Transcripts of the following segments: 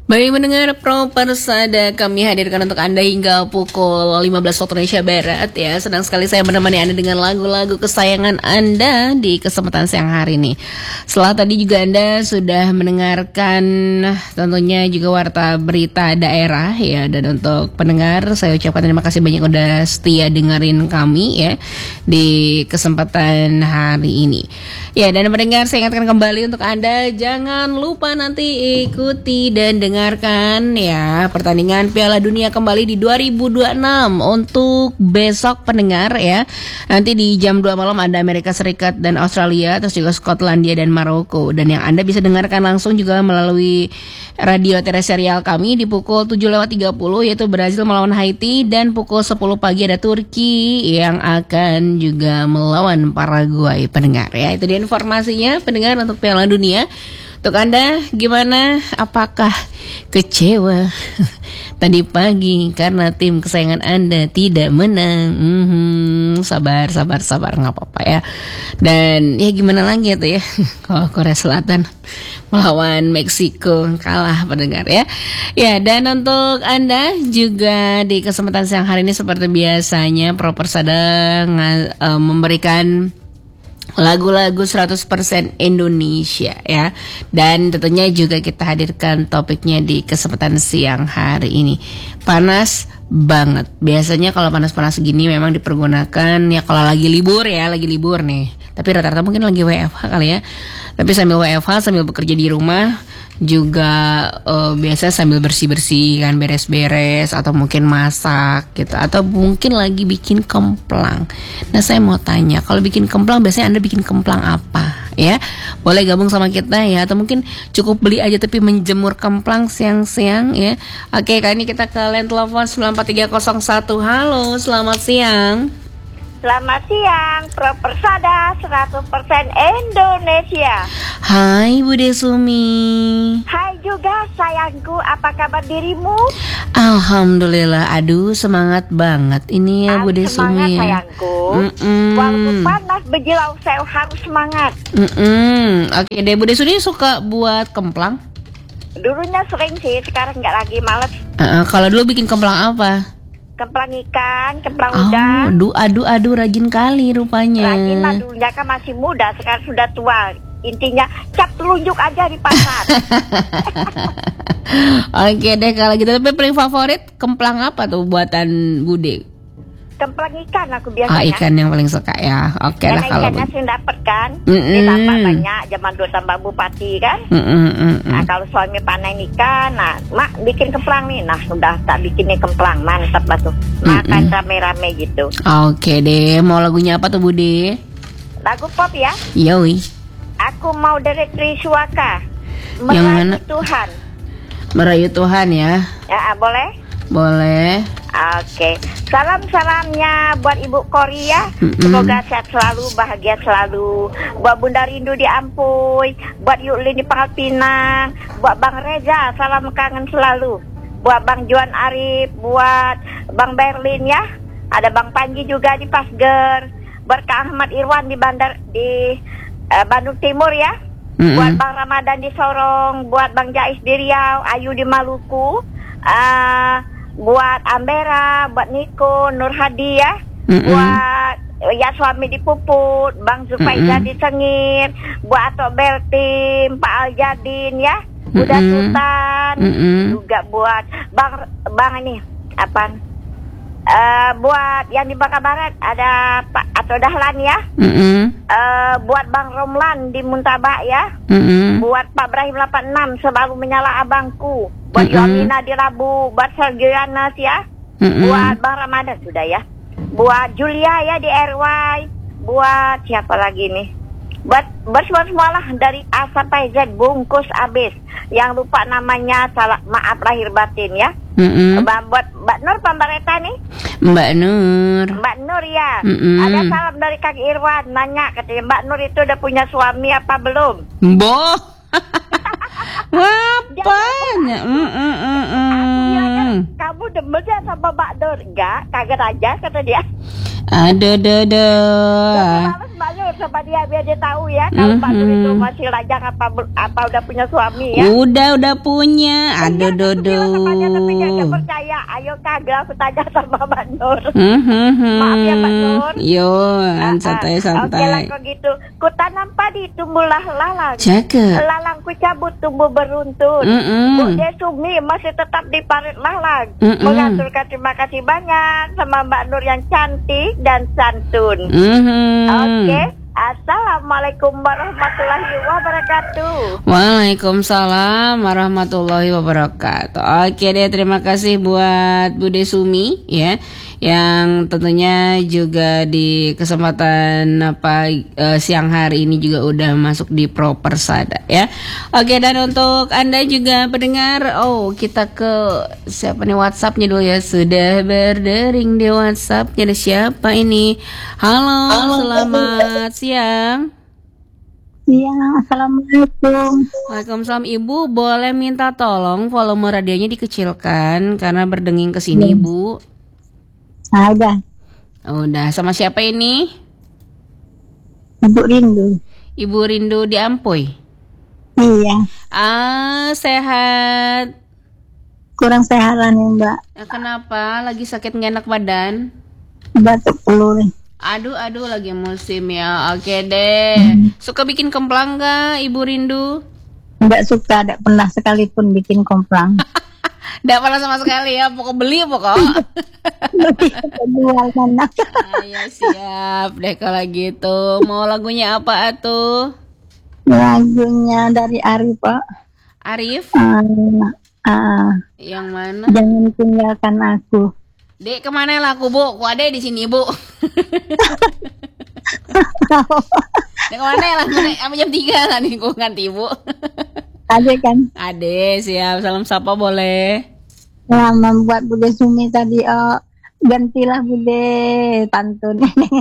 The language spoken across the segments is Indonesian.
Baik mendengar Pro Persada, kami hadirkan untuk Anda hingga pukul 15 waktu Indonesia Barat ya. Senang sekali saya menemani Anda dengan lagu-lagu kesayangan Anda di kesempatan siang hari ini. Setelah tadi juga Anda sudah mendengarkan tentunya juga warta berita daerah ya. Dan untuk pendengar saya ucapkan terima kasih banyak udah setia dengerin kami ya di kesempatan hari ini. Ya, dan pendengar saya ingatkan kembali untuk Anda jangan lupa nanti ikuti dan dengarkan ya pertandingan Piala Dunia kembali di 2026 untuk besok pendengar ya. Nanti di jam 2 malam ada Amerika Serikat dan Australia, terus juga Skotlandia dan Maroko. Dan yang Anda bisa dengarkan langsung juga melalui radio tereserial kami di pukul 7.30 yaitu Brazil melawan Haiti, dan pukul 10 pagi ada Turki yang akan juga melawan Paraguay pendengar ya. Itu dia informasinya pendengar untuk Piala Dunia. Untuk Anda gimana? Apakah kecewa tadi pagi karena tim kesayangan Anda tidak menang? Sabar nggak apa-apa ya. Dan ya gimana lagi itu ya kalau Korea Selatan melawan Meksiko kalah pendengar ya. Ya, dan untuk Anda juga di kesempatan siang hari ini seperti biasanya Pro Persada memberikan lagu-lagu 100% Indonesia ya. Dan tentunya juga kita hadirkan topiknya di kesempatan siang hari ini. Panas banget. Biasanya kalau panas-panas gini memang dipergunakan ya kalau lagi libur nih. Tapi rata-rata mungkin lagi WFH kali ya. Tapi sambil WFH, sambil bekerja di rumah juga biasa sambil bersih-bersih kan, beres-beres atau mungkin masak gitu, atau mungkin lagi bikin kemplang. Nah saya mau tanya, kalau bikin kemplang biasanya Anda bikin kemplang apa ya? Boleh gabung sama kita ya, atau mungkin cukup beli aja tapi menjemur kemplang siang-siang ya. Oke, kali ini kita ke line telepon 94301. Halo, selamat siang. Selamat siang, Pro Persada 100% Indonesia. Hai Bude Sumi. Hai juga sayangku, apa kabar dirimu? Alhamdulillah, aduh semangat banget ini ya Bude Sumi. Semangat sayangku. Walaupun panas berjilau, saya harus semangat. Oke deh, Bude Sumi suka buat kemplang? Dulunya sering sih, sekarang nggak lagi, males. Kalau dulu bikin kemplang apa? Kemplang ikan, kemplang udang. Aduh, rajin kali rupanya. Rajin lah, dulunya kan masih muda, sekarang sudah tua. Intinya cap telunjuk aja di pasar. Oke deh kalau gitu. Tapi paling favorit kemplang apa tuh buatan Bude? Kemplang ikan aku biasanya. Ikan yang paling suka ya. Oke lah kalau ikannya sering dapet kan. Ditambah banyak, zaman dulu tambah bupati kan. Nah kalau suami panen ikan, nah mak bikin kemplang nih. Nah udah tak bikin nih kemplang, mantap lah tuh. Makan rame-rame gitu. Oke deh, mau lagunya apa tuh Bude? Lagu pop ya. Yoi. Aku mau dari Triswaka. Yang mana? Tuhan. Merayu Tuhan ya. Ya boleh? Boleh. Oke. Salam-salamnya buat Ibu Korea. Semoga sehat selalu, bahagia selalu. Buat Bunda Rindu di Ampuy, buat Yulin di Pangkal Pinang, buat Bang Reza, salam kangen selalu. Buat Bang Juan Arif, buat Bang Berlin ya. Ada Bang Panji juga di Pasger. Buat Kak Ahmad Irwan di Bandung Timur ya. Buat Bang Ramadan di Sorong, buat Bang Jais di Riau, Ayu di Maluku. Buat Ambera, buat Niko, Nur Hadi ya, buat ya suami di Puput, Bang Zufaida di Sengir, buat Atok Beltim, Pak Aljadin ya, Buddha Sultan, juga buat Bang ini apa? Buat yang di Bangka Barat ada Pak Ato Dahlan ya, buat Bang Romlan di Muntabak ya, buat Pak Ibrahim 86 selalu menyala abangku. Buat Yomina di Rabu, buat Sergio Yanes ya, buat Bang Ramadan sudah ya, buat Julia ya di RY, buat siapa lagi nih, buat semua lah dari A sampai Z bungkus abis. Yang lupa namanya salah, maaf lahir batin ya. Buat Mbak Nur Pambareta nih. Mbak Nur ya. Ada salam dari Kang Irwan nanya katanya Mbak Nur itu udah punya suami apa belum? Boh. Apanya? Kamu demennya sama Mbak Nur? Enggak, kaget aja kata dia. Aduh. Males Mbak Nur. sama dia biar dia tahu ya kalau Mbak Nur itu masih lajang apa udah punya suami ya. Udah punya. Aduh Iya, aku bilang sama dia tapi dia nggak percaya. Ayo kagak aku tanya sama Mbak Nur. Maaf ya Mbak Nur. Yo, santai. Oke lah kalau gitu. Ku tanam padi tumbuhlah lalang. Cakep. Lalang ku cabut tumbuh beruntun. Bu Desumi masih tetap di parit lalang. Mengaturkan terima kasih banyak sama Mbak Nur yang cantik dan santun. Oke. Assalamualaikum warahmatullahi wabarakatuh. Waalaikumsalam warahmatullahi wabarakatuh. Oke deh, terima kasih buat Bude Sumi ya, yang tentunya juga di kesempatan siang hari ini juga udah masuk di Propersada ya. Oke, dan untuk Anda juga pendengar, kita ke siapa nih WhatsApp-nya dulu ya. Sudah berdering di WhatsApp-nya, ada siapa ini? Halo. Selamat siang. Iya, assalamualaikum. Waalaikumsalam. Ibu boleh minta tolong volume radionya dikecilkan karena berdenging ke sini, Bu. Nah, Udah. Sama siapa ini? Ibu Rindu. Ibu Rindu di Ampoy. Iya. Sehat. Kurang sehalan ya, Mbak. Kenapa? Lagi sakit nggak enak badan? Batuk flu nih. Aduh, lagi musim ya. Oke deh. Suka bikin kemplang nggak, Ibu Rindu? Nggak suka, tidak pernah sekalipun bikin komplang. Nggak pernah sama sekali ya. Pokok beli pokok. Jual mana? Ya siap deh kalau gitu. Mau lagunya apa tuh? Lagunya dari Arif, Pak. Arif? Yang mana? Jangan tinggalkan aku. Dek, kemana lah aku, Bu? Ku ade di sini, Bu. Dek, kemana lah? Apa jam 3 lah nih, ku ganti, Bu. Ade kan? Ade, siap. Salam sapa boleh. Nah, membuat Bude Sumi tadi, gantilah Bude pantun.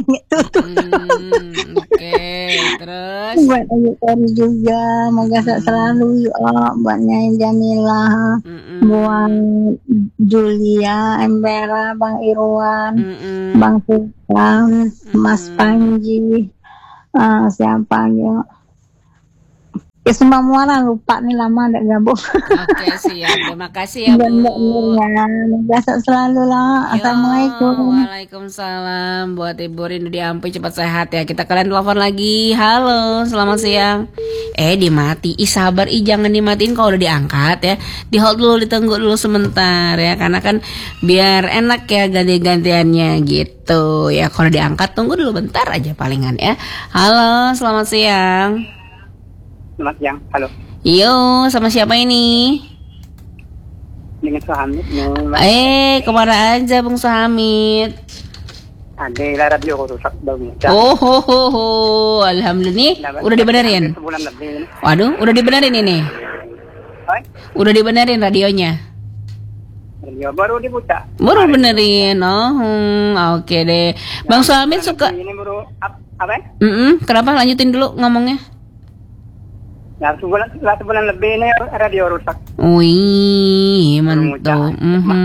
Oke, terus? Buat Ayu Kori juga, moga selalu buat Nyai Jamila, buat Julia, Embera, Bang Irwan, Bang Sultan, Mas Panji, siapa ya? Semua muara lupa nih, lama ada gabung. Oke, siap. Terima kasih ya, Bu. Biasa selalu lah. Assalamualaikum. Waalaikumsalam. Buat Ibu Rindu di Ampoy, cepat sehat ya. Kita kalian telepon lagi. Halo, selamat siang. Dimati. Sabar, jangan dimatiin kalau udah diangkat ya. Di hold dulu, ditunggu dulu sebentar ya. Karena kan biar enak ya ganti-gantiannya gitu ya. Kalau diangkat tunggu dulu bentar aja palingan ya. Halo, selamat siang. Selamat siang, halo. Yo, sama siapa ini? Dengan Suhamid. Kemana aja Bung Suhamid? Ada radio ko rusak daw niya. Alhamdulillah nih. Udah dibenerin? Sebulan lebih. Waduh, udah dibenerin ini? Udah dibenerin radionya? Radio baru dibuka. Baru benerin, oke deh. Bang Suhamid suka. Ini baru apa? Kenapa? Lanjutin dulu ngomongnya. Ya, sebulan lebih ini radio rusak. Wih, mantap.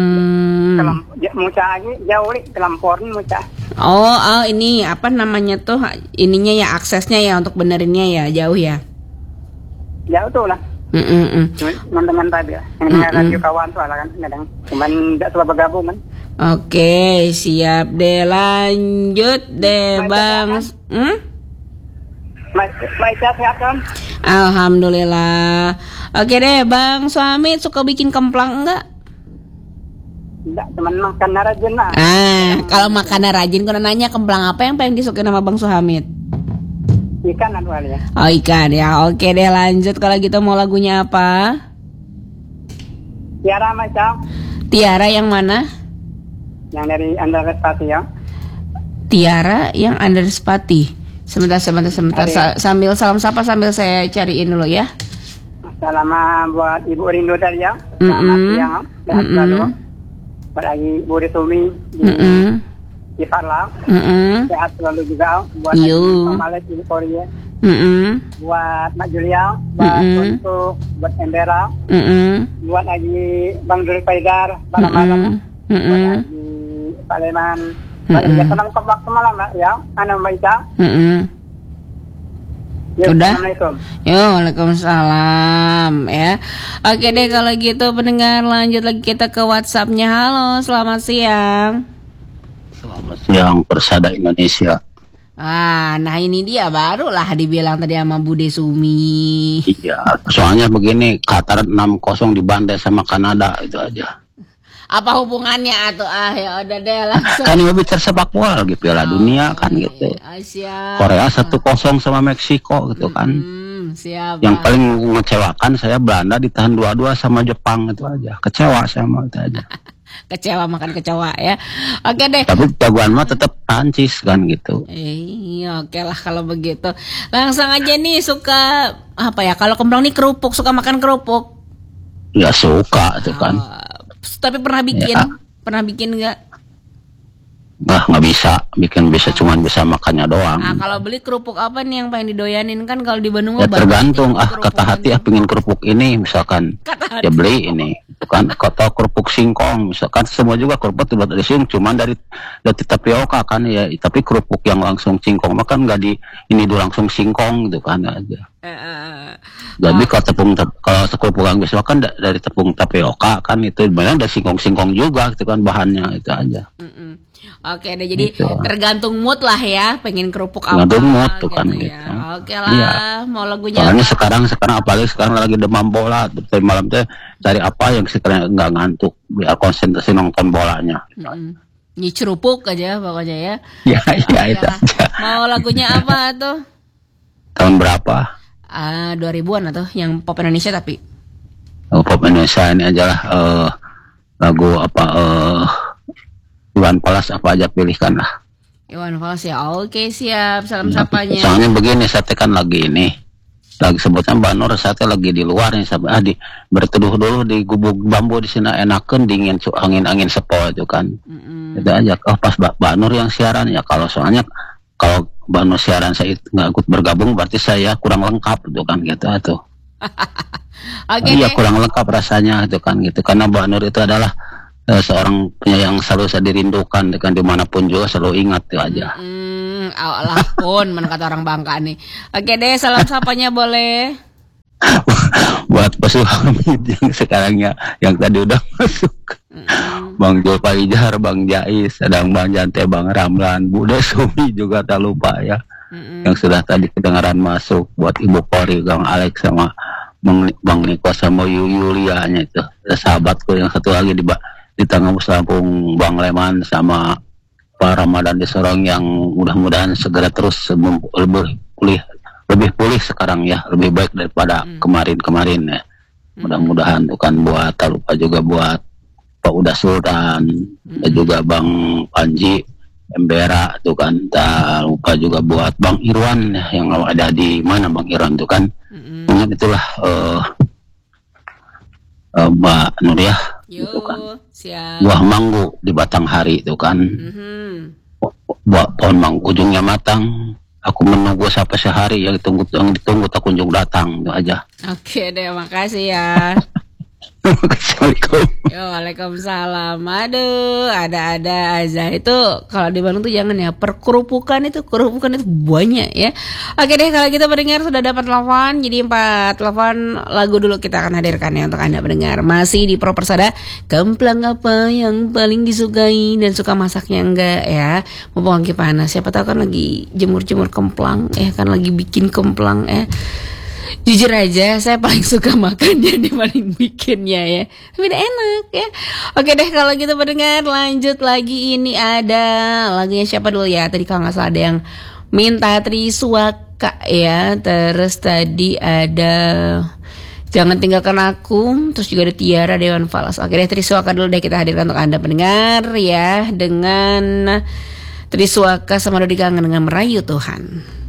Muca lagi jauh nih, kelamporan muca. Ini apa namanya tuh? Ininya ya, aksesnya ya untuk benerinnya ya, jauh ya. Jauh tuh lah. Teman-teman tadi ya, yang radio kawan tuh kan, kadang cuman nggak coba bergabung kan. Oke, siap deh, lanjut deh, Bang. Baik, sehat kan? Alhamdulillah. Oke deh, Bang Suhamid suka bikin kemplang enggak? Enggak, cuman makan rajin lah. Kalau makan rajin, kalau nanya kemplang apa yang paling disukai sama Bang Suhamid? Ikan atau ya? Ikan ya. Oke deh, lanjut kalau gitu mau lagunya apa? Tiara macam. Tiara yang mana? Yang dari Andalusia ya. Tiara yang Andalusia. Sebentar. Sambil salam sapa sambil saya cariin dulu ya. Salam buat Ibu Rindu tadi ya. Selamat siang. Sehat selalu. Buat lagi Bu Risumi di Parlang. Sehat selalu juga buat Malik Ibu Korea. Buat Mak Julia, buat untuk buat Embera. Buat lagi Bang Duri Paidar, malam-malam. Buat lagi Pak Leman. Pada senang waktu malam ya, Mbak Ika. Ya, Udah? Assalamualaikum. Yo, waalaikumsalam ya. Oke deh kalau gitu pendengar, lanjut lagi kita ke WhatsApp-nya. Halo, selamat siang. Selamat siang Persada Indonesia. Nah ini dia barulah dibilang tadi sama Bude Sumi. Iya, soalnya begini, Qatar 6-0 dibantai sama Kanada, itu aja. Apa hubungannya atuh? Ya udah deh langsung. Kan ini bicara sepak bola lagi Piala Dunia kan gitu. Siap. Korea 1-0 sama Meksiko gitu kan. Siap. Yang paling mengecewakan saya Belanda ditahan 2-2 sama Jepang, itu aja. Kecewa sama itu aja. Kecewa makan kecewa ya. Oke deh. Tapi jagoan mah tetap Prancis kan gitu. Iya, oke lah kalau begitu. Langsung aja nih, suka apa ya? Kalau Kembrang nih kerupuk, suka makan kerupuk. Ya suka itu kan. Tapi pernah bikin? Ya. Pernah bikin nggak? Nggak bisa cuman bisa makannya doang. Kalau beli kerupuk apa nih yang pengen didoyanin? Kan kalau di Bandung Ya tergantung, kata hati pengen kerupuk ini misalkan, ya beli ini, itu kan. Atau kerupuk singkong misalkan, semua juga kerupuk terbuat dari singkong, cuman dari tapioka kan ya. Tapi kerupuk yang langsung singkong makan nggak di ini dulu langsung singkong gitu kan aja. Jadi kalau kerupuk yang biasa kan dari tepung tapioka kan, itu sebenarnya ada singkong juga gitu kan bahannya, itu aja. Oke deh, jadi gitu. Tergantung mood lah ya, pengen kerupuk apa. Tergantung mood tuh kan gitu. gitu. Oke lah, iya. Mau lagunya Soalnya apa? sekarang apalagi sekarang lagi demam bola, dari malam teh cari apa yang sekarang nggak ngantuk biar konsentrasi nonton bolanya. Ini cerupuk aja pokoknya ya. Ya itu lah. aja. Mau lagunya apa tuh? Tahun berapa? 2000-an atau yang pop Indonesia tapi. Pop Indonesia ini aja lah, lagu apa, Iwan Fals apa aja pilihkan lah. Iwan Fals ya. Oke, siap. Salam sapanya. Soalnya begini, saya kan lagi sebutnya Mbak Nur, saya lagi di luar nih, berteduh dulu di gubuk bambu di sini, enakan dingin, angin sepoi itu kan. Itu aja. Pas Mbak Nur yang siaran ya, kalau Mbak Nur siaran saya nggak ikut bergabung, berarti saya kurang lengkap itu kan gitu atau. Iya, kurang lengkap rasanya itu kan gitu, karena Mbak Nur itu adalah seorang penyayang selalu saya dirindukan, dengan dimanapun juga selalu ingat itu aja. Allah pun mana kata orang Bangka nih. Oke deh, salam sapanya boleh. Buat pesuh Hamid yang sekarang yang tadi udah masuk, Bang Julpaijar, Bang Jais, sedang Bang Jante, Bang Ramlan, Bude Sumi juga tak lupa ya, yang sudah tadi kedengaran masuk. Buat Ibu Kori, Bang Alex sama Bang Niko sama Yulianya itu, sahabatku yang satu lagi di Tengah Lampung, Bang Leman sama Pak Ramadan di Sorong, yang mudah-mudahan segera terus lebih pulih sekarang ya, lebih baik daripada kemarin ya. Mudah-mudahan tuh kan. Buat tak lupa juga buat Pak Uda Sultan, dan juga Bang Panji Embera tuh kan. Tak lupa juga buat Bang Irwan yang ada di mana Bang Irwan tuh kan. Itulah Mbak Nuriah gitu kan. Buah manggu di Batanghari itu kan. Buah pohon manggu ujungnya matang. Aku menunggu sampai sehari, yang ditunggu tak kunjung datang, itu aja. Oke deh, makasih ya. Assalamualaikum. Waalaikumsalam. Aduh, ada-ada aja. Itu kalau di Bandung tuh jangan ya, kerupukan itu banyak ya. Oke deh, kalau kita mendengar sudah dapat telepon. Jadi 4 telepon lagu dulu kita akan hadirkan ya untuk Anda mendengar. Masih di Pro Persada, kemplang apa yang paling disukai dan suka masaknya enggak ya. Mumpung lagi panas, siapa tahu kan lagi jemur-jemur kemplang kan lagi bikin kemplang Jujur aja saya paling suka makannya dibanding bikinnya ya. Tapi udah enak ya. Oke deh kalau gitu pendengar, lanjut lagi. Ini ada lagunya siapa dulu ya. Tadi kalau gak salah ada yang minta Triswaka ya. Terus tadi ada Jangan Tinggalkan Aku. Terus juga ada Tiara Dewan Fals. Oke deh, Triswaka dulu deh kita hadirkan untuk Anda pendengar ya. Dengan Triswaka sama Dodi Kangen dengan Merayu Tuhan.